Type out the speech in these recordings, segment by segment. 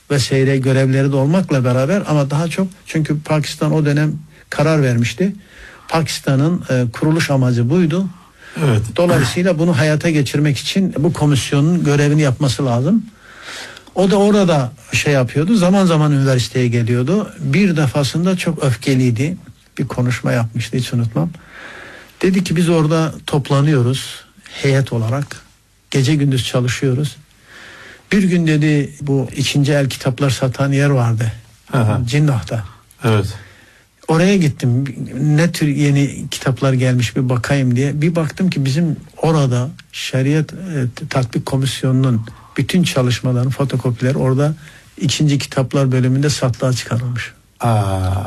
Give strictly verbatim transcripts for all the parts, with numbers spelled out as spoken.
vesaire görevleri de olmakla beraber ama daha çok çünkü Pakistan o dönem karar vermişti. Pakistan'ın e, kuruluş amacı buydu. Evet. Dolayısıyla bunu hayata geçirmek için bu komisyonun görevini yapması lazım. O da orada şey yapıyordu. Zaman zaman üniversiteye geliyordu. Bir defasında çok öfkeliydi. Bir konuşma yapmıştı, hiç unutmam. Dedi ki biz orada toplanıyoruz heyet olarak. Gece gündüz çalışıyoruz. Bir gün dedi bu ikinci el kitaplar satan yer vardı. Aha. Cinnah'ta. Evet. Oraya gittim. Ne tür yeni kitaplar gelmiş bir bakayım diye. Bir baktım ki bizim orada Şeriat e, Tatbik Komisyonu'nun bütün çalışmaların fotokopileri orada ikinci kitaplar bölümünde satlığa çıkarılmış. Aa.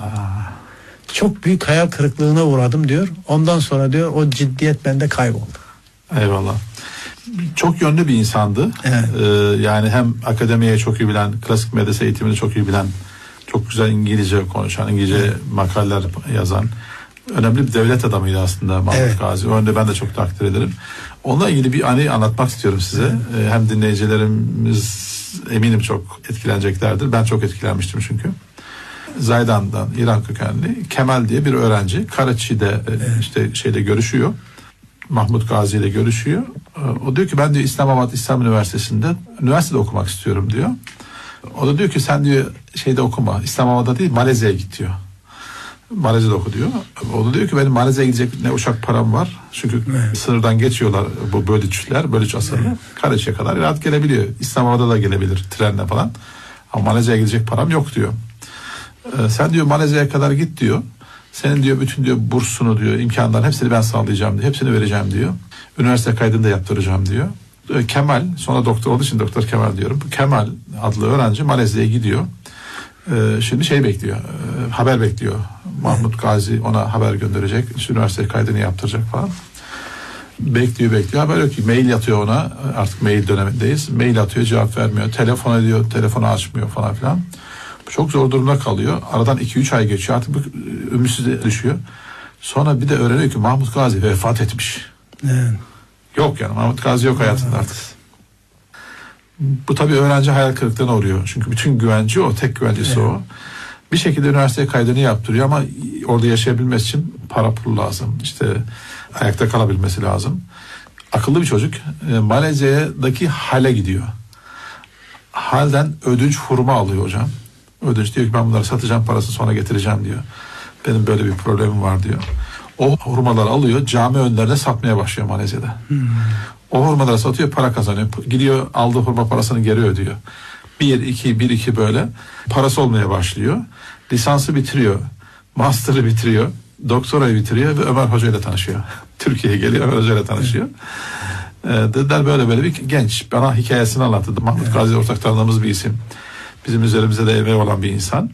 Çok büyük hayal kırıklığına uğradım diyor. Ondan sonra diyor o ciddiyet bende kayboldu. Eyvallah. Çok yönlü bir insandı. Evet. Ee, yani hem akademiye çok iyi bilen, klasik medrese eğitimini çok iyi bilen, çok güzel İngilizce konuşan, İngilizce evet. makaleler yazan, önemli bir devlet adamıydı aslında Mahmut evet. Gazi. O yönde ben de çok takdir ederim. Onunla ilgili bir anı anlatmak istiyorum size. Evet. Ee, hem dinleyicilerimiz eminim çok etkileneceklerdir. Ben çok etkilenmiştim çünkü. Zaydan'dan İran kökenli Kemal diye bir öğrenci Karaçi'de evet. işte şeyle görüşüyor. Mahmut Gazi ile görüşüyor. O diyor ki ben diyor İslamabad İslam Üniversitesi'nde üniversitede okumak istiyorum diyor. O da diyor ki sen diyor şeyde okuma, İslamabad'da değil Malezya'ya git diyor. Malezya'da oku diyor. O da diyor ki benim Malezya'ya gidecek ne uçak param var. Çünkü evet. sınırdan geçiyorlar bu Bölüçler, Bölüç asırlı. Evet. Karaçi'ye kadar rahat gelebiliyor. İslamabad'a da gelebilir trenle falan. Ama Malezya'ya gidecek param yok diyor. Ee, sen diyor Malezya'ya kadar git diyor. Senin diyor bütün diyor bursunu diyor, imkanların hepsini ben sağlayacağım diyor. Hepsini vereceğim diyor. Üniversite kaydını da yaptıracağım diyor. Kemal, sonra doktor olduğu için Doktor Kemal diyorum. Kemal adlı öğrenci Malezya'ya gidiyor. Ee, şimdi şey bekliyor, e, haber bekliyor. Mahmut Gazi ona haber gönderecek. İşte üniversite kaydını yaptıracak falan. Bekliyor bekliyor. Haber yok ki. Mail atıyor ona. Artık mail dönemindeyiz. Mail atıyor, cevap vermiyor. Telefon ediyor, telefonu açmıyor falan filan. Çok zor durumda kalıyor. Aradan iki üç ay geçiyor. Artık ümitsizliğe düşüyor. Sonra bir de öğreniyor ki Mahmut Gazi vefat etmiş. Evet. Yok yani Mahmut Gazi yok hayatında evet. artık. Bu tabii öğrenci hayal kırıklığına uğruyor. Çünkü bütün güvenci o, tek güvencisi evet. o. Bir şekilde üniversite kaydını yaptırıyor ama orada yaşayabilmesi için para pul lazım. İşte ayakta kalabilmesi lazım. Akıllı bir çocuk. E, Malezya'daki hale gidiyor. Halden ödünç hurma alıyor hocam. Ödünç diyor ki ben bunları satacağım, parasını sonra getireceğim diyor. Benim böyle bir problemim var diyor. O hurmaları alıyor, cami önlerine satmaya başlıyor Malezya'da. Hmm. O hurmaları satıyor, para kazanıyor. Gidiyor, aldığı hurma parasını geri ödüyor. Bir, iki, bir, iki böyle parası olmaya başlıyor. Lisansı bitiriyor, master'ı bitiriyor, doktorayı bitiriyor ve Ömer Hoca ile tanışıyor. Türkiye'ye geliyor, Ömer Hoca ile tanışıyor. Ee, dediler böyle böyle bir genç. Bana hikayesini anlattı. Mahmut evet. Gazi ortak tanıdığımız bir isim. Bizim üzerimize de emeği olan bir insan.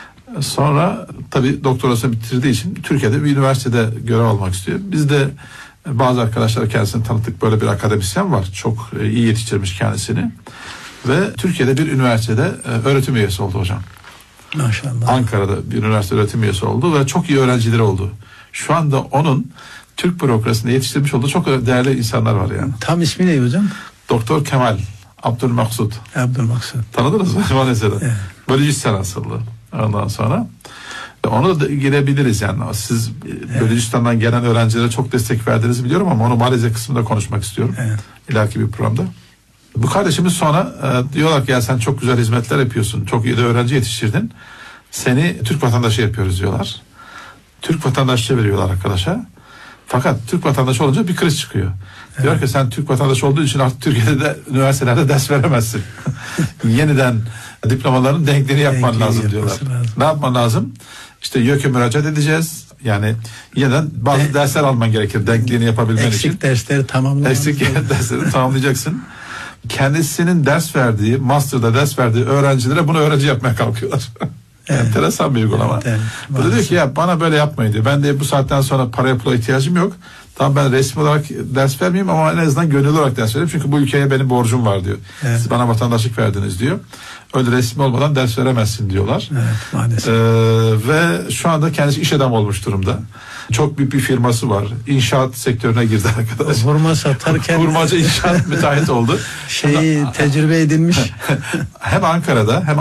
Sonra tabii doktorasını bitirdiği için Türkiye'de bir üniversitede görev almak istiyor. Biz de bazı arkadaşlar kendisini tanıttık. Böyle bir akademisyen var. Çok iyi yetiştirmiş kendisini. Ve Türkiye'de bir üniversitede öğretim üyesi oldu hocam. Maşallah. Ankara'da bir üniversite öğretim üyesi oldu ve çok iyi öğrencileri oldu. Şu anda onun Türk bürokrasisinde yetiştirmiş olduğu çok değerli insanlar var yani. Tam ismi ne hocam? Doktor Kemal Abdülmaksud. Abdülmaksud. Tanıdınız mı? Maalesef. Evet. Bölücistan asıllı. Ondan sonra onu da girebiliriz yani. Siz evet. Bölücistan'dan gelen öğrencilere çok destek verdiğinizi biliyorum ama onu Malezya kısmında konuşmak istiyorum. Evet. İleriki bir programda. Bu kardeşimiz sonra e, diyorlar ki ya sen çok güzel hizmetler yapıyorsun. Çok iyi de öğrenci yetiştirdin. Seni Türk vatandaşı yapıyoruz diyorlar. Türk vatandaşlığı veriyorlar arkadaşa. Fakat Türk vatandaşı olunca bir kriz çıkıyor. Evet. Diyor ki sen Türk vatandaşı olduğu için artık Türkiye'de de üniversitelerde ders veremezsin. Yeniden diplomaların denkliğini yapman Denkliği lazım diyorlar. Lazım. Ne yapman lazım? İşte YÖK'e müracaat edeceğiz. Yani yeniden bazı De- dersler alman gerekir denkliğini yapabilmen eksik için. Eksik dersleri tamamlaman. Eksik dersleri tamamlayacaksın. Kendisinin ders verdiği, master'da ders verdiği öğrencilere bunu öğrenci yapmaya kalkıyorlar. Evet. Enteresan bir uygulama. Evet, evet. Bu da diyor ki ya bana böyle yapmayın diyor. Ben de bu saatten sonra paraya pula ihtiyacım yok. Tamam ben resmi olarak ders vermeyeyim ama en azından gönüllü olarak ders vereyim. Çünkü bu ülkeye benim borcum var diyor. Evet. Siz bana vatandaşlık verdiniz diyor. Öyle resmi olmadan ders veremezsin diyorlar. Evet, maalesef. Ee, ve şu anda kendisi iş adamı olmuş durumda. Çok büyük bir firması var. İnşaat sektörüne girdi arkadaş. Hurma satarken. Hurmacı inşaat müteahhit oldu. Şeyi tecrübe edilmiş. Hem Ankara'da hem